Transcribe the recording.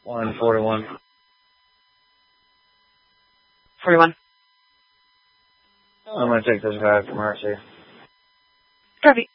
141. 41. I'm going to take this guy for Mercy. Copy.